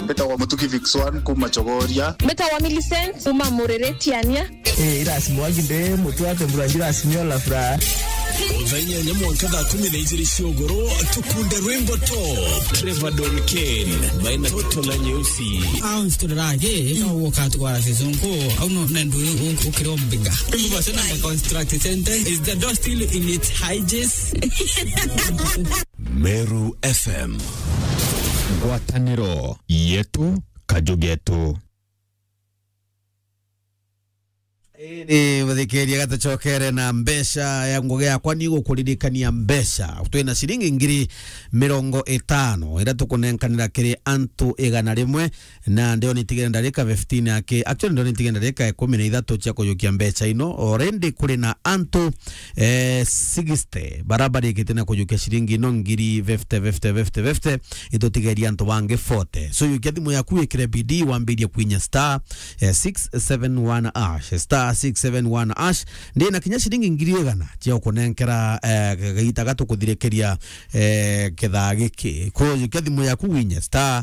Beta wa Mutuki Vixwan kuma Chogoria. Beta wa Millicent kuma Mureretiania. Ras mwaginde mutu ate mburangira asinyola fra. Vanya nyamuanka da 12 Shogoro tukunde Rainbow Top Trevor Don Ken baina toto la nyeusi Australage no wakati kwa sezonko au no nendo ukirombiga basi na construct center is the door still in its highest. Meru FM Ngwataniro yetu kajugetu. Wathikeria gatachokere na mbesha ya ngogea kwani ugo kuririkania mbesha twina shilingi ngiri 50 ira tukunenkanira kiri antu 100 na ndio nitigenda ndarika 15 yake actually ndio nitigenda ndarika 13 cia kuyukia mbesha ino already kuri na antu 60 barabara ikitena kuyukia shilingi ino ngiri 50 itotigeria antu bange 40 so yukia thimu yaku ikire bidii wambirie kwinya star 671 ash star 671 ash ndi na kinya shilingi ngiri 100 cia kunenkera gita gato kuthirekeria ketha giki ko yukathimu yaku winya star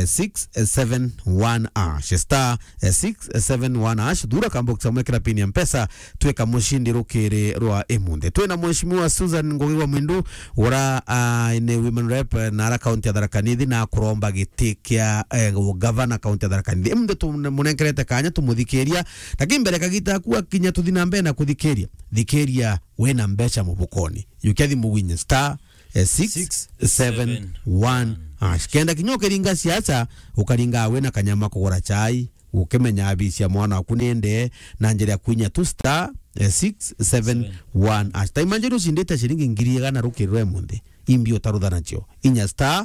671 ash star 671 ash dura kambo ksamwekera pini ya mpesa tweka mushindi rukiri rwa emunde twena mheshimiwa Susan Ngogi wa Mwindu ura ine women rep na ara county ya Tharaka Nithi na kuromba gitikia governor county ya Tharaka Nithi emunde tumunenkerete kanya tumuthikeria lakini mbere kagita kuwa kinya tuthina mbe na kuthikeria thikeria wena mbecha mubukoni yukethi muwinye star 671 ash kenda kinyoke ringa siasa ukaringa wena kanyama kugora chai ukemenya abisia mwana akunende na njira kwinya tu star 671 ash taimanjiro shindeta shiringi ngiri 100 rukirwe munde imbio taruthana cio inya star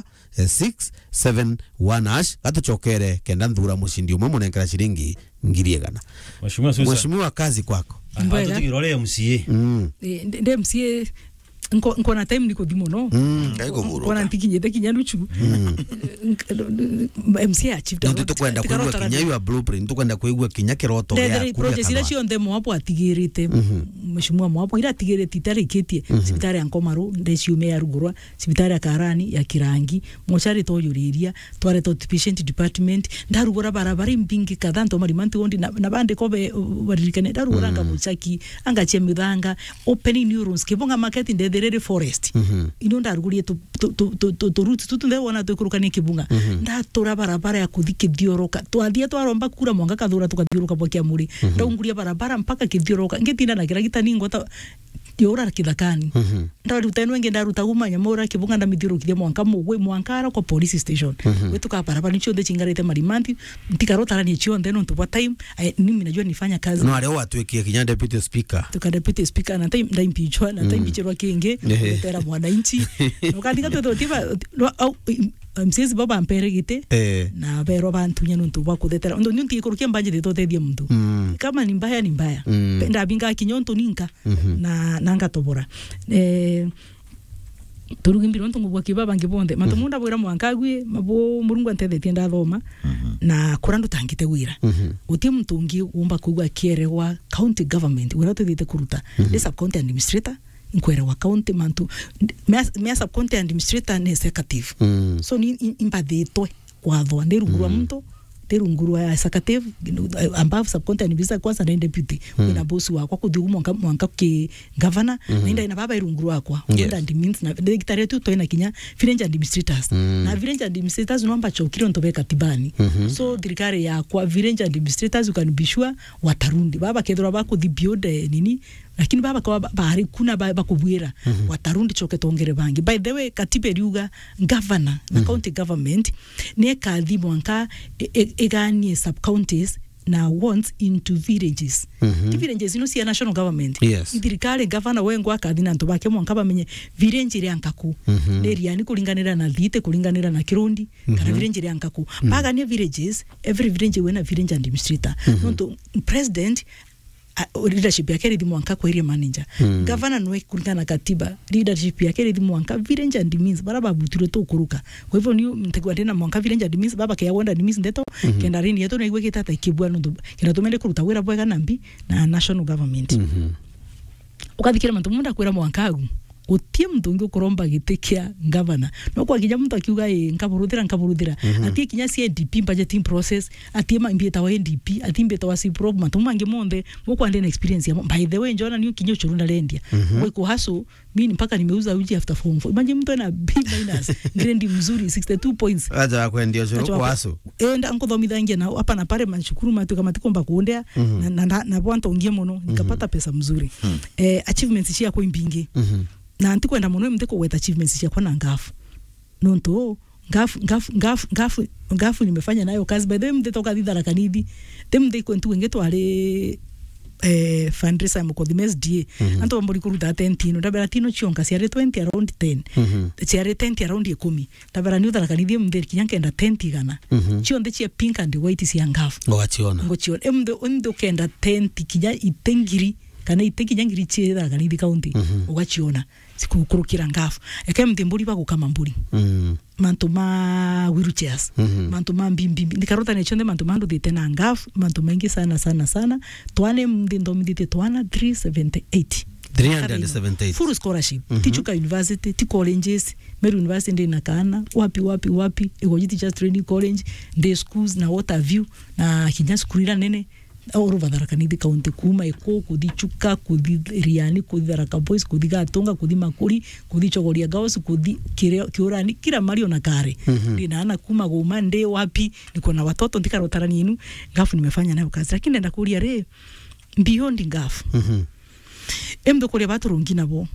671 ash gatuchokere kenda ndura mushindi umwe munenkera shiringi ngiri 100 Mheshimiwa kazi kwako Mbaga tukirore MCA Nde MCA nkona time niko dimo no nkona ntikinyete kinyanuchu MCA achieved ndio tukwenda kuigwa kinyayu ya blueprint tukwenda kuigwa kinyakeroto ya kuria project ira cio ndemo hapo atigirite mheshimiwa mwapo ira atigirite itarikitie sibitari ya Nkomaru ndeciume ya Rugurwa sibitari ya Karani ya Kirangi mochari toyuriria tware to patient department ndarugura barabara mbingi kadhanto marimanti ondi na bande kobe baririkane ndarugura ngamuchaki angachie mithanga opening neurons kibonga market ndetherere forest ino ndarugurie to roots tutunde wona tukurukanie kibunga ndatora barabara ya kuthikithioroka twathia twaromba kura mwanga kathura tukathiuruka bokia muri ndaunguria barabara mpaka kithioroka ngitinda na kiragita ningo yora kithakani ndaruta eno nge ndaruta gumanya mora kibunga ndamithiurukithia mwanka mugwe mwankara kwa police station wetuka barabara nicho nde chingarete marimanti ntikarota ni chio ndeno ntwa time mimi najua nifanya kazi no ale watwekie kinya deputy speaker deputy speaker na time ndaimpichwa na time bichirwa kinge tera mwananchi ukandika totiba msezi baba amperegite na bero bantu nyanuntu bakudetera ndo nyunti ikurukia mbanje de totethia mtu kama ni mbaya penda binga kinyonto ninka na nanga tobora turugimbiro ntungu bwa kibaba ngibonde matumunda bwira mwankagwi mabo murungu antethetie ndathoma na kurandu tangite wira uti mtungi umba kugwa kierewa county government wira tuthite kuruta the sub county administrator inkwera wa county mantu me sub county administrator ne executive so ni imbadetwe kwathwa ndirungurwa mtu terungurwa ya executive above sub county administrator kwanza na deputy na boss wako kudhiumo mwanka ki governor nenda ina baba irungurwa kwa nda means na dictator tu toina kinya village administrators na village administrators nomba chokiro ntobe katibani so dirikare ya kwa village administrators ukanibishwa watarundi baba kedro bako dhibiode nini lakini baba kwa bahari kuna baba kubwira watarundi choke tongere bangi by the way katibe riuga governor na county government ne kadhi mwanka egani sub counties na wants into villages villages ino si national government dirikale governor wengo akadhi na ntobake mwanka bamenye village ri ankaku neriani kulinganira na thite kulinganira na Kirundi kana village ri ankaku baga ne villages every village wena village administrator nto president leadership yake ri mwanka kwa area manager governor no kulingana katiba leadership yake ri mwanka village and means baraba butiro to kuruka kwa hivyo ni mtegwa tena mwanka village and means baba kaya wanda means ndeto kenda rini yeto na igwe tata ikibwa ndo kenda tumende kuruta wera bwega nambi na national government ukathikira mantu munda kwera mwankagu utie mtu ungi ukuromba gitikia governor no kwa kinya mtu akiuga nkaburudira atie kinya CNDP budgeting process atie mambieta wa NDP atie mbieta wa CPRO matumangi monde mko ndene experience ya by the way njona niyo kinyo churunda lendia wewe kuhaso mimi mpaka nimeuza uji after form 4 imagine mtu ana B minus grade mzuri 62 points acha kwa ndio zero kuhaso enda anko thomida ngia na hapa na pale mashukuru matu kama tikomba kuondea na bwanto ngie mono nikapata pesa mzuri achievements cia kwa imbingi na antikwenda muno mteko weta achievements cia kwa na ngafu nonto ngafu nimefanya nayo kazi by the way mtetoka thidara kanidi them kwentu wengeto ale fundraiser mo kodimes die anto mbori kuruta 10 ndabera tino chionka siare 20 around 10 siare 10 around 10 ndabera ni udara kanidi mderi kinyakenda 10 gana chionde chia pink and white sia ngafu ngochiona ndo kenda 10 kinya itengiri kana iteki nyangiri chira kana ndi county ugachiona sikukurukira ngafu ekemde mburi bagukama mburi mantuma wheelchairs mantuma mbimbi ndikarota nechonde mantuma ndo ditena ngafu mantuma ingi sana twane mdindo mdite twana 378 full scholarship Tichuka University ti colleges Meru University ndi nakana wapi egojiti just training college the schools na water view na kinya skurira nene auru vadharaka nidi kaunti kuma eko kudi chuka kudi riani kudi dharaka boys kudi gatonga kudi makuri kudi chogoria gaos kudi kiorani kila mario na kare ndina ana kuma goma nde wapi niko na watoto ndikarotara ninu ngafu nimefanya nayo kazi lakini nenda kuria re beyond ngafu emdo kuria batu rongi nabo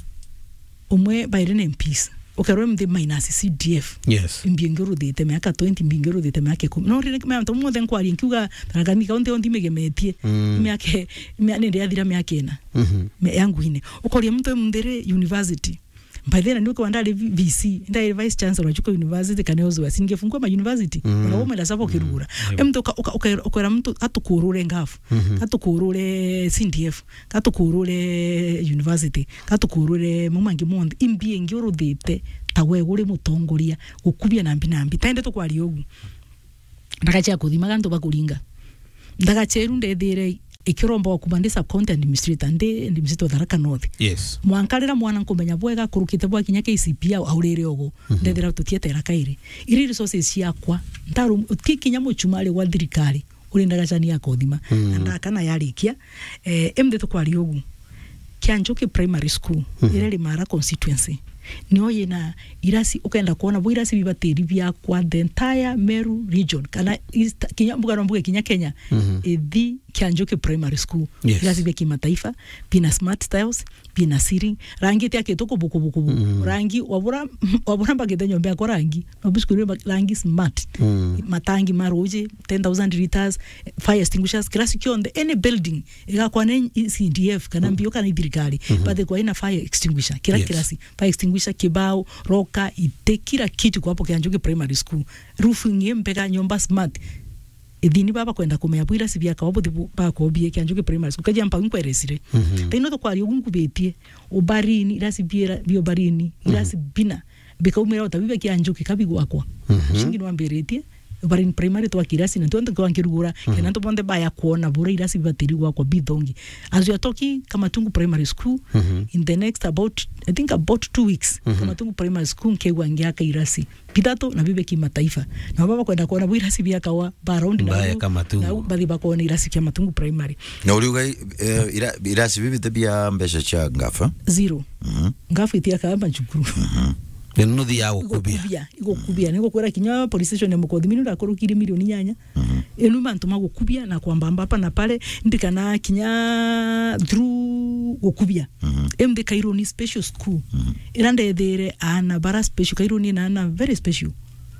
umwe bairene MPs okero mde minus CDF yes mbingero de temeka 20 mbingero de temeka 10 no rire kama mtu mmoja nko ali nkiuga taragani kaunti ondi megemetie miake miane ndia thira miakena me yangu ine okoria mtu mndere university by then ndio kwa ndale VC ndale vice chancellor wa Chuka University kaneozo asingefungua ma university na wao mela sabo kirura mtu okera mtu atukurure ngafu atukurure CDF atukurure university atukurure mumangi monde imbie ngiro dite tawe gure mutongoria gukubia nambi tende to kwali ogu ndagacha kuthima ganto bakuringa ndagacheru ndethire ikiromba wakubande subcounty administrator ndi Tharaka North yes mwankalira mwana nkomenya bwega kurukite bwa kinya KCP aurere ogo ndethira tutietera kaire iri resources yakwa ndaru kikinya muchumari wa thirikari urindaga chani ya kodima ndakana yarikia emde to kwali ogu Kianjoke primary school ireli Mara constituency niyo yena irasi ukenda kuona bo irasi bibateri bya kwa the entire Meru region kana kinya mbugano mbuge kinya Kenya the Kianjoke primary school irasi bya kimataifa bina smart styles bina siri rangi yake toko buku rangi wabura mbagede nyombe kwa rangi wabushukuru rangi smart matangi maroje 10,000 liters fire extinguishers klasi kionde any building igakwa ne CDF kana mbio kana idirikali but kwa ina fire extinguisher kila klasi fire extinguisher kibao roka itekira kitu kwa hapo Kianjoke primary school roofing yembeka nyomba smart idini baba kwenda kumenya bwira sibya kawo ba ko bie Kianjoke primary school kaje mpa nkweresire tino to kwali ogunkubetie obarini irasibiera bio barini irasibina bikaumira utabibe Kianjoke kabigwa kwa shingino amberetie barini primary to akirasi na tonto kwa nkirugura kana to bonde baya kuona bura irasi bateri kwa bidongi as you are talking Kamatungu primary school in the next about 2 weeks Kamatungu primary school nkegwa ngiaka irasi pidato na bibe kimataifa na baba kwenda kuona bura irasi bya kawa ba round na badi bakona irasi Kamatungu primary na uliuga irasi bibe tabia mbesha cha ngafa zero ngafa itia kama chukuru no dia gukubia niko kwera kinya police station ya Mukodhimini ndakorukire milioni nyanya enu bantu magukubia na kwamba hapa na pale ndikana kinya through gukubia MD Kaironi special school irande there ana bara special Kaironi na ana very special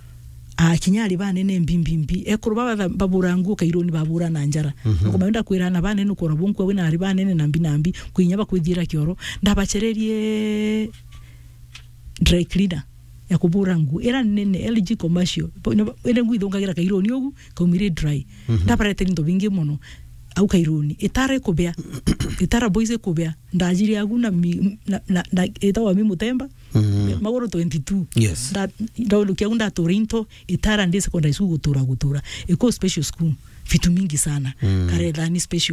kinyali banene mbimbi ekuru baba baburangu Kaironi babura na njara ngomaenda kwirana banene ukora bonko we na ari banene nambi kwinyaba kwithira kioro ndabachererie dry cleaner ya kuburangu era nene LG commercial ene ngwithongagira Kaironi ogu kaumire dry ndaparete ndo bingi muno au Kaironi itare kubea itara boys kubea ndajiri yangu na itawa mi Mutemba magoro 22 yes ndaulukia gunda Toronto itara ndi secondary school gutura iko special school vitu mingi sana karela ni special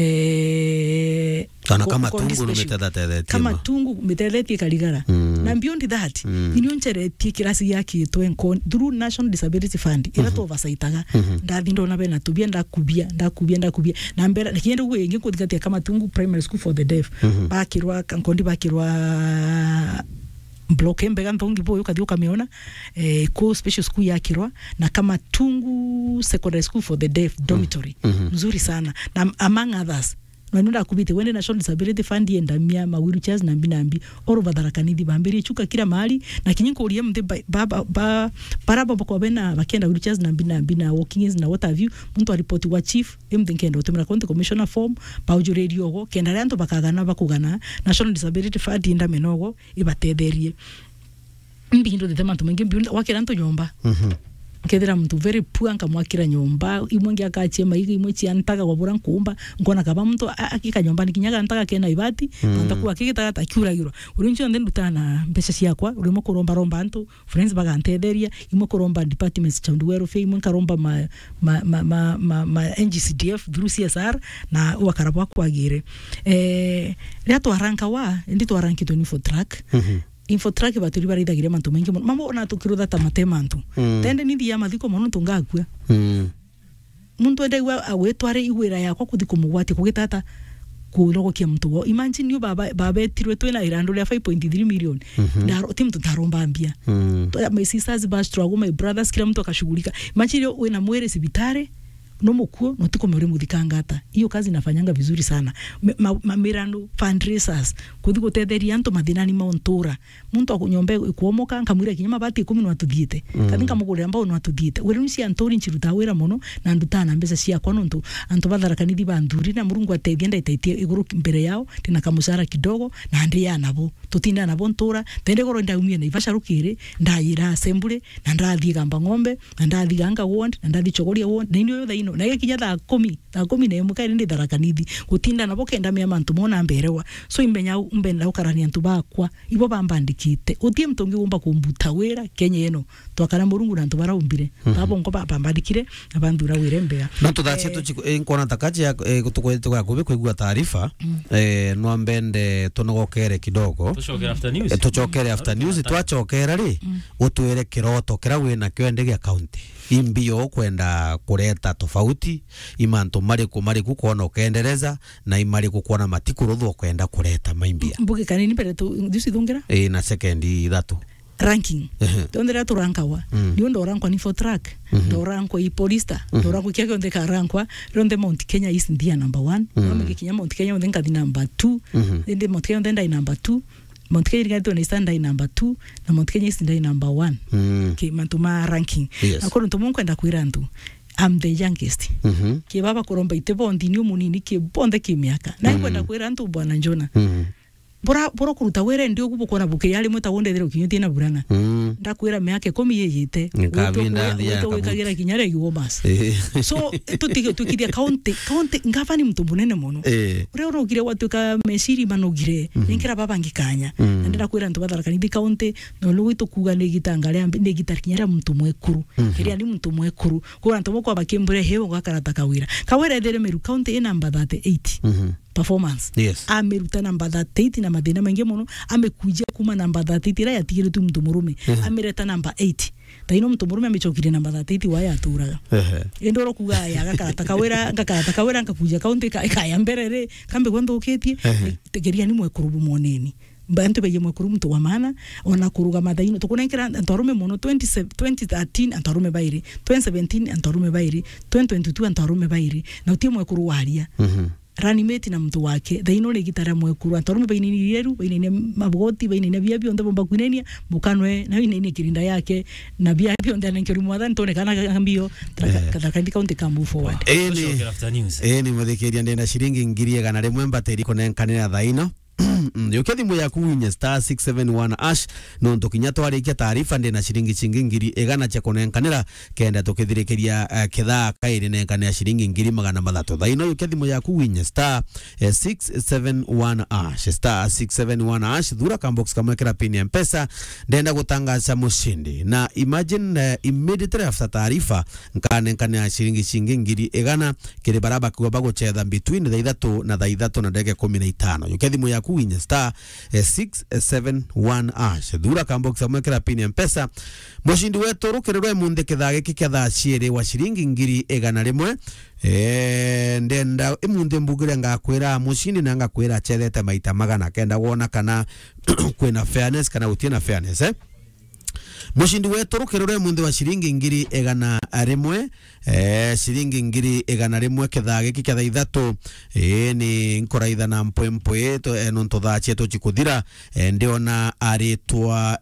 kana kama tungu numetete kama tungu meteleti kaligara na beyond that inyonchere tikirasi yake to enkon through National Disability Fund ira to vasaitaga ndathi ndona bena tubia ndakubia na mbera kiende gwe ngi kuthikatia kama tungu primary school for the deaf bakirwa kankondi bakirwa block mbega ntongi boyo kadio kamiona ko special school yakirwa na kama tungu secondary school for the deaf dormitory mzuri sana na among others Wanunda kubite wende National Disability Fund yenda mia mawiru chaz na mbinambi oro badarakanidi bambiri chuka kila mahali na kinyinko uliye mte paraba kwa bena bakenda wiru chaz na mbinambi na walkings na what have you muntu alipoti wa chief mte nkenda utemera konti commissioner form pauju radio go kenda ranto bakagana bakugana National Disability Fund yenda menogo ibatetherie mbindo de tema tumengi mbindo wakiranto nyomba kedera mtu very poor nkamwakira nyomba imwengi akachema iki imwechi antaka wabura nkumba ngona kaba mtu akika nyomba nikinyaga antaka kena ibati ntakuwa kikita takiura giro urincho ndende dutana mbesha siakwa urimo kuromba romba antu friends baga antederia imo kuromba departments cha nduwero fe imo karomba ma NGCDF through CSR na wakarabwa kwagire riato aranka wa ndito aranki 24 track Infotrack baturi baridagire mantu mengi mama ona tukirutha tamatema antu tende nithi ya mathiko mono tungakua muntu endegwa awetware igwira yakwa kuthiko mugwati kugitata kurogokia mtu wo imagine ni baba etirwe twina irando ya 5.3 million ndaro timu tutaromba ambia my sisters ba struggle my brothers kila mtu akashughulika imagine wena mwere sibitare no mukuo notiko mere muthikangata hiyo kazi inafanyanga vizuri sana mamirano fundraisers kuthi gutetheria antu mathinani maontura muntu akunyombe kuomoka nkamwira kinyama bati 10 no atuthiete kathinga mugure ambao no atuthiete were nci antori nchiruta wira muno na ndutana mbesa cia kwa nontu antu batharakanithi banduri na murungu ateithia ndaitaitie iguru mbere yao tina kamusara kidogo na ndi ya nabo tutinda nabo ntura tende goro ndaumie na ivasha rukire ndayira assembly na ndathi gamba ngombe na ndathi ganga ward na ndathi chogoria ward na inyo thaino na kinya tha 10 na mukaire ndi tharakanithi gutinda nabo kenda mia mantu mona mberewa so imbenya umbenda ukarania ntu bakwa ibo bambandikite utie mtongi umba kumbuta wera Kenya eno twakana murungu na ntu baraumbire babo ngo bambandikire abandura wirembea na tuthache tuchiko nkona takaje ya kutukwete kwa kube kwigua taarifa no mbende tunogokere kidogo tuchokere after news twachokera ri utwere kiroto kira wina kwende gya county imbio kwenda kureta tofauti imanto mari kuona ukendereza na imari kuona matikuru kwenda kureta maimbia mbuge kanini pere tu dusithungira na second ithatu ranking tondera tu rankawa ni ndo rankwa ni for track ndo rankwa i polista ndo rankwa kiake ondeka rankwa ronde Mount Kenya is ndia number 1 no kinya Mount Kenya ondenga di number 2 ende Mount Kenya ondenda number 2 Mount Kenya gato ni stand number 2 na Mount Kenya is number 1 ke mantuma ranking akoro ntomo kwenda kwirantu I'm the youngest ke baba koromba itebondi ni umunini ke bonde ke miaka na kwenda kwirantu bwana Njona bora kuruta were ndio gubukora buke yali mota wonde thero kinyuti na burana ndakwira me yake komi yeyite wikagira kinyare yuo bas so tukidia county ngavani mtu munene muno ure gire watuka mesiri manogire ninkira baba ngikanya ndenda kwira ntu batharaka ni county no lugito kuga ne gitangale ambe ne gitar kinyara mtu mwekuru kiria ni mtu mwekuru kwa ntu moko abakembure hewo gakarata kawira dere meru county ina number 8 performance ameruta namba 38 na madena mengi muno amekujia kuma namba 38 ira yatigire tu mtu murume amereta namba 8 taino mtu murume amechokire namba 38 waya aturaga endoro kuga ya gakarata kawira ngakuja kaunti ka mberere kambe kwando uketie tegeria ni mwekurubu moneni bantu beye mwekuru mtu wa maana ona kuruga madaino tukunenkera antarume muno 2013 antarume bairi 2017 antarume bairi 2022 antarume bairi na utie mwekuru waria ranimeti na mtu wake thaino ni gitara mwekuru antarume bainini yeru bainini mabogoti bainini bia bionde bomba kunenia mukanwe na bainini kirinda yake na bia bionde nenkeri mwadha ntone kana kambio katakandika unte kambu forward ni muthekeria ndena shiringi ngiri 100 mbateri konenkanira thaino Yukethimu ya kuwinya star 671 ash no ntukinya twarikia taarifa ndi na shilingi chingi ngiri igana cha kunenkanira kenda tukithirikiria kithaa kairi nenkanira shilingi ngiri magana mathatu thaino yukethimu ya kuwinya star 671 ash star 671 ash thura kambox kamwekera pin ya mpesa ndenda gutangaza mushindi na imagine immediately after taarifa nkanenkanira shilingi chingi ngiri igana kiri baraba kuwa bago chetha between thaa 3 na thaa 3 na ndege 15 yukethimu ya kuwinya star 671 ash thura kambox amwekera pin ya mpesa mushindi wetu rukirirwe munde kithage kiketha ciere wa shilingi ngiri igana rimwe ndenda imunde mbugire ngakwira mushindi na ngakwira chethete maita magana kenda wona kana kwina fairness kana utina fairness mushindi wetu rukirirwe munde wa shilingi ngiri igana rimwe shilingi ngiri igana rimwe kithage kiketha 3 ni nkoraitha na mpwempwe to nonto tha cheto chikuthira ndiona aritwa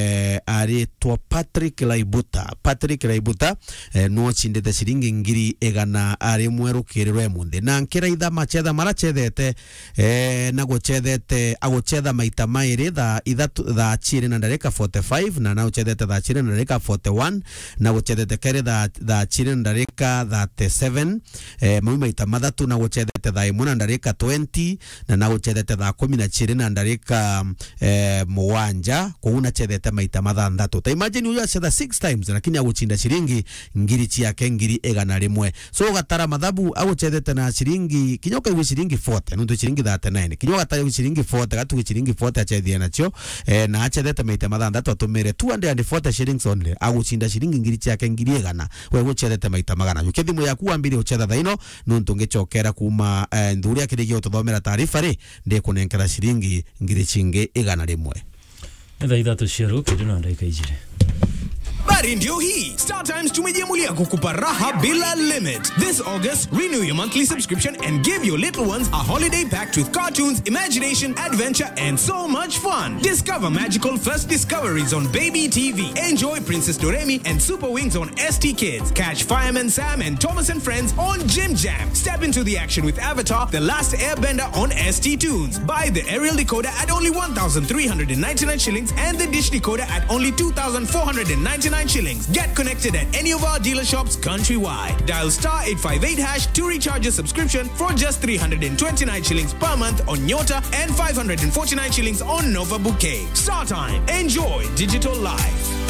Patrick Laibuta no chindete shilingi ngiri igana rimwe rukirirwe munde na nkiraitha machetha marachethete na guchethete aguchetha maita mairi tha chire na ndareka 45 na uchethete tha chire na ndareka 41 na guchethete kere tha chire na ndareka 37 maita mathatu na guchethete tha imwe na ndareka 20 na guchethete tha 10 na chire na ndareka muwanja kuuna chethete maita mathanthatu ta imagine uyu achetha 6 times lakini aguchinda shilingi ngiri ciake ngiri igana rimwe so gatara mathabu aguchethete na shilingi kinyoka iwe shilingi 40 nundu shilingi 39 kinyoka ta shilingi 40 gatu shilingi 40 achethia nacho na achethete maita mathanthatu atumire 240 shillings only aguchinda shilingi ngiri ciake ngiri igana we guchethete maita magana yukethimu yaku wambire uchetha thaino nundu ngechokera kuma nduri akirigio tuthomera taarifa ri ndi kunenkera shilingi ngiri chingi igana rimwe thaa 3 cia kidu na ndagika ijire Bari ndio hii. Star Times tumejiamulia kukupa raha bila limit. This August, renew your monthly subscription and give your little ones a holiday packed with cartoons, imagination, adventure, and so much fun. Discover magical first discoveries on Baby TV. Enjoy Princess Doremi and Super Wings on ST Kids. Catch Fireman Sam and Thomas and Friends on Jim Jam. Step into the action with Avatar, The Last Airbender on ST Tunes. Buy the aerial decoder at only 1,399 shillings and the dish decoder at only 2,499 shillings. Get connected at any of our dealer shops countrywide. Dial star 858 hash to recharge your subscription for just 329 shillings per month on Nyota and 549 shillings on Nova Bouquet. Star Time. Enjoy digital life.